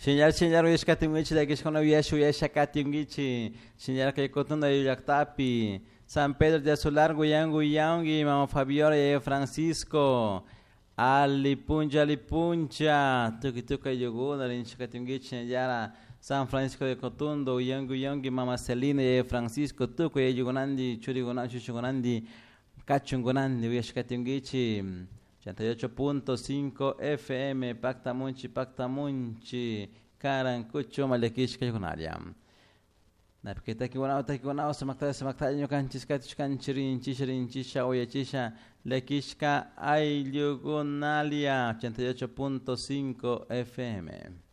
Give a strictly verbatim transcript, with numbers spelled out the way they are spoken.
Señal señal uyashkatingichi lakishkuna uyash uyashakatingichi. Señal que cotunda yulaktapi. San Pedro de Azular, Guyán, Guyangi, Mama Fabiola y Francisco. Alipuncha, Alipuncha. Tuki tuka yuguna, linchakatingichi yara. San Francisco de Cotundo, Guyán, Guyangi, Mama Celina y Francisco. Tuku yugunandi, churigunandi, chuchugunandi. Cachungunandi, uyashkatingichi. ochenta y ocho punto cinco F M, Pacta Munchi, Pacta Munchi, Carancucho, Malekishka, Yunaria. Napketa Kiwanao, Takiwanao, Samakta, Samakta, Yokanchiska, Chanchirin, Chisharin, Chisha, Oyachisha, Lekishka, Ayugunalia, ochenta y ocho punto cinco F M.